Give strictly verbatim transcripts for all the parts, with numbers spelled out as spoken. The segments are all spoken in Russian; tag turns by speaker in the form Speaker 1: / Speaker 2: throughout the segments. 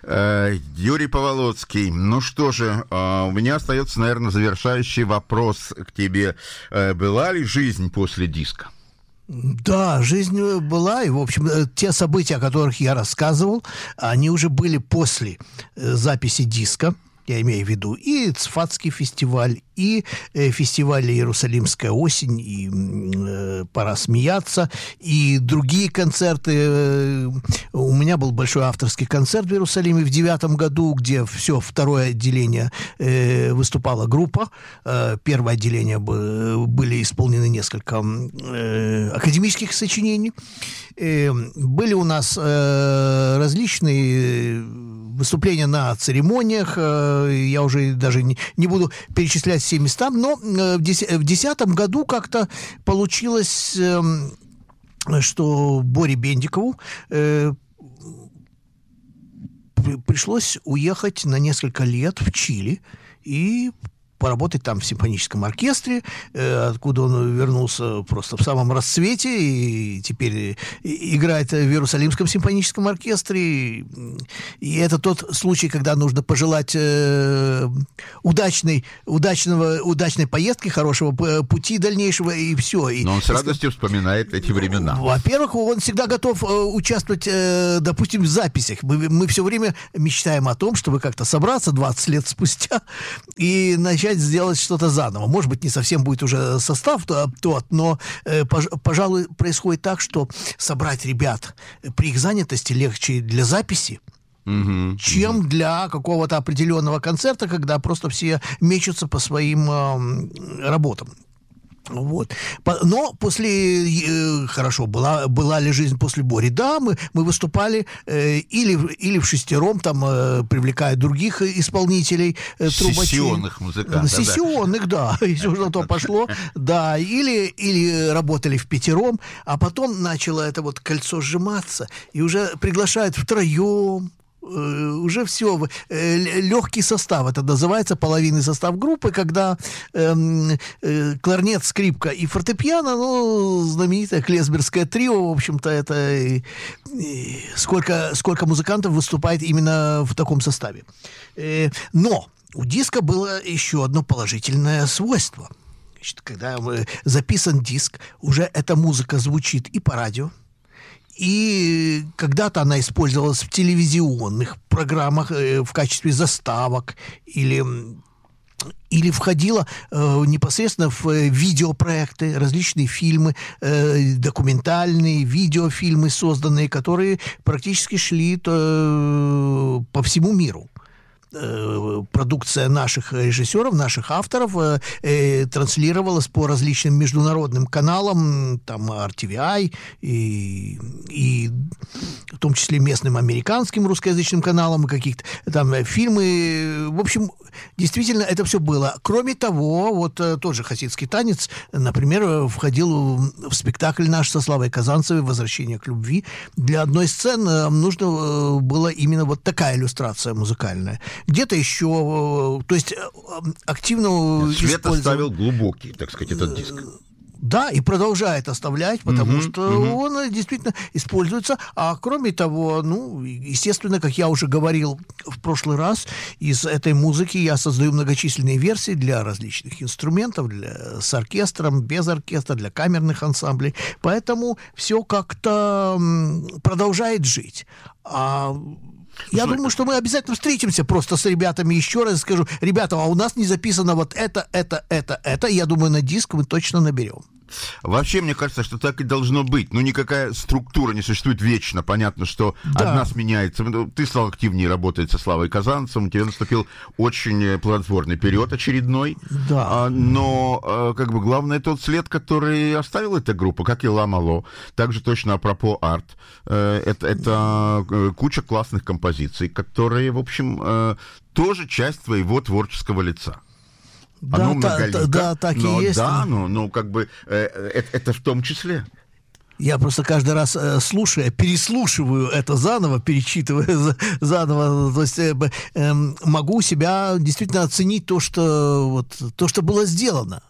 Speaker 1: Юрий Поволоцкий, ну что же, у меня остается, наверное, завершающий вопрос к тебе. Была ли жизнь после диска?
Speaker 2: Да, жизнь была, и, в общем, те события, о которых я рассказывал, они уже были после записи диска. Я имею в виду и Цфатский фестиваль, и э, фестиваль «Иерусалимская осень», и э, «Пора смеяться», и другие концерты. У меня был большой авторский концерт в Иерусалиме в девятом году, где все второе отделение э, выступала группа. Э, первое отделение бы, были исполнены несколько э, академических сочинений. Э, были у нас э, различные выступления на церемониях. Я уже даже не, не буду перечислять все места, но в десятом году как-то получилось, что Боре Бендикову пришлось уехать на несколько лет в Чили и поработать там в симфоническом оркестре, откуда он вернулся просто в самом расцвете и теперь играет в Иерусалимском симфоническом оркестре. И это тот случай, когда нужно пожелать э, удачной, удачного, удачной поездки, хорошего пути дальнейшего, и все. И,
Speaker 1: Но он с радостью вспоминает эти времена.
Speaker 2: Во-первых, он всегда готов э, участвовать, э, допустим, в записях. Мы, мы все время мечтаем о том, чтобы как-то собраться двадцать лет спустя и начать сделать что-то заново. Может быть, не совсем будет уже состав тот, но, э, пож, пожалуй, происходит так, что собрать ребят при их занятости легче для записи, mm-hmm. чем mm-hmm. для какого-то определенного концерта, когда просто все мечутся по своим э, работам. Вот. Но после... Э, хорошо, была, была ли жизнь после Бори? Да, мы, мы выступали э, или, или в шестером, там, э, привлекая других исполнителей, э, трубачей.
Speaker 1: Сессионных музыкантов.
Speaker 2: Сессионных, да, да, если уже на то пошло. Да, или, или работали в пятером, а потом начало это вот кольцо сжиматься, и уже приглашают втроем. Уже все, легкий состав, это называется половинный состав группы, когда э, э, кларнет, скрипка и фортепиано, ну, знаменитое клезмерское трио, в общем-то, это э, э, сколько, сколько музыкантов выступает именно в таком составе. Э, но у диска было еще одно положительное свойство. Значит, когда записан диск, уже эта музыка звучит и по радио, и когда-то она использовалась в телевизионных программах э, в качестве заставок или, или входила э, непосредственно в э, видеопроекты, различные фильмы, э, документальные, видеофильмы созданные, которые практически шли э, по всему миру. Продукция наших режиссеров, наших авторов э, э, транслировалась по различным международным каналам, там ар ти ви ай и, и в том числе местным американским русскоязычным каналам, каких-то там фильмы. В общем, действительно, это все было. Кроме того, вот тот же хасидский танец, например, входил в спектакль наш со Славой Казанцевой «Возвращение к любви». Для одной сцены нужно было именно вот такая иллюстрация музыкальная. Где-то еще, то есть активно...
Speaker 1: Свет
Speaker 2: использовал...
Speaker 1: оставил глубокий, так сказать, этот диск.
Speaker 2: Да, и продолжает оставлять, потому
Speaker 1: uh-huh,
Speaker 2: что uh-huh. он действительно используется. А кроме того, ну, естественно, как я уже говорил в прошлый раз, из этой музыки я создаю многочисленные версии для различных инструментов, для, с оркестром, без оркестра, для камерных ансамблей. Поэтому все как-то продолжает жить. А... Я Слушай, думаю, что мы обязательно встретимся просто с ребятами еще раз и скажу: ребята, а у нас не записано вот это, это, это, это. Я думаю, на диск мы точно наберем.
Speaker 1: Вообще, мне кажется, что так и должно быть. Ну, никакая структура не существует вечно. Понятно, что да. одна сменяется. Ты стал активнее работать со Славой Казанцевым, у тебя наступил очень плодотворный период очередной.
Speaker 2: Да.
Speaker 1: Но, как бы, главное тот след, который оставила эта группа, как и Ла-Мало. Также точно апропо арт. Это, это куча классных композиций, которые, в общем, тоже часть твоего творческого лица.
Speaker 2: Да,
Speaker 1: Оно
Speaker 2: та, та, да, так
Speaker 1: но,
Speaker 2: и есть.
Speaker 1: Да, ну, ну как бы э, это, это в том числе.
Speaker 2: Я просто каждый раз, э, слушая, переслушиваю это заново, перечитываю заново, то есть э, э, могу себя действительно оценить то, что, вот, то, что было сделано.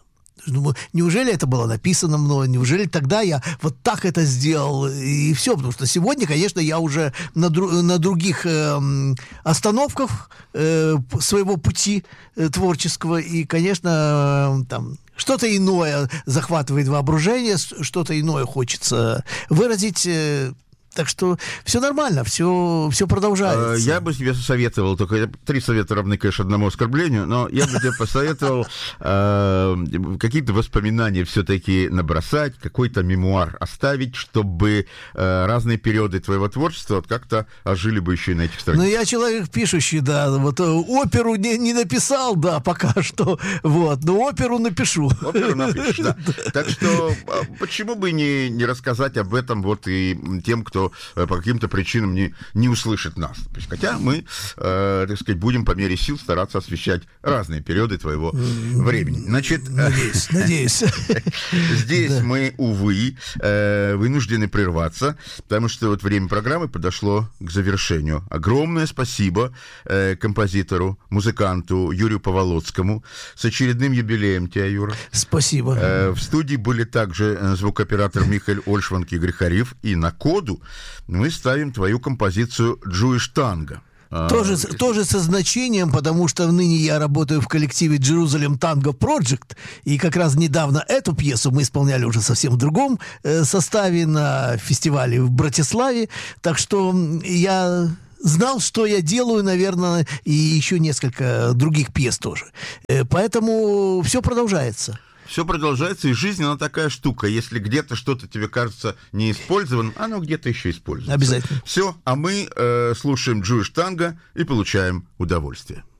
Speaker 2: Думаю, неужели это было написано мной? Неужели тогда я вот так это сделал? И все, потому что сегодня, конечно, я уже на, дру- на других э, остановках э, своего пути э, творческого. И, конечно, э, там что-то иное захватывает воображение, что-то иное хочется выразить. Э, Так что все нормально, все, все продолжается.
Speaker 1: Я бы тебе советовал, только три совета равны, конечно, одному оскорблению, но я бы тебе посоветовал э, какие-то воспоминания все-таки набросать, какой-то мемуар оставить, чтобы э, разные периоды твоего творчества вот как-то ожили бы еще и на этих страницах.
Speaker 2: Ну, я человек пишущий, да, вот оперу не, не написал, да, пока что, вот, но оперу напишу.
Speaker 1: Оперу напишешь, да. Так что почему бы не, не рассказать об этом вот и тем, кто по каким-то причинам не, не услышит нас. Хотя мы, э, так сказать, будем по мере сил стараться освещать разные периоды твоего времени. Значит,
Speaker 2: надеюсь, надеюсь.
Speaker 1: Здесь да. мы, увы, э, вынуждены прерваться, потому что вот время программы подошло к завершению. Огромное спасибо э, композитору, музыканту Юрию Поволоцкому с очередным юбилеем тебя, Юра.
Speaker 2: Спасибо.
Speaker 1: Э, в студии были также звукооператор Михаил Ольшванг и Игорь Хариф, и на коду мы ставим твою композицию «Jewish Tango».
Speaker 2: Тоже,
Speaker 1: а,
Speaker 2: тоже со значением, потому что ныне я работаю в коллективе Jerusalem Tango Project, и как раз недавно эту пьесу мы исполняли уже совсем в другом э, составе на фестивале в Братиславе, так что я знал, что я делаю, наверное, и еще несколько других пьес тоже. Э, поэтому все продолжается.
Speaker 1: Все продолжается, и жизнь, она такая штука. Если где-то что-то тебе кажется не использовано, оно где-то еще используется.
Speaker 2: Обязательно.
Speaker 1: Все, а мы э, слушаем Jewish Tango и получаем удовольствие.